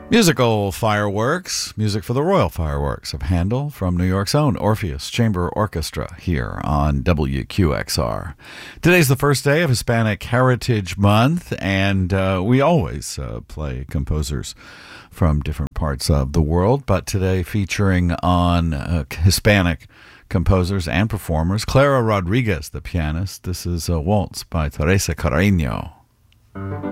Musical fireworks, music for the Royal Fireworks of Handel from New York's own Orpheus Chamber Orchestra here on WQXR. Today's the first day of Hispanic Heritage Month, and we always play composers from different parts of the world, but today featuring on Hispanic composers and performers, Clara Rodriguez, the pianist. This is a waltz by Teresa Carreño.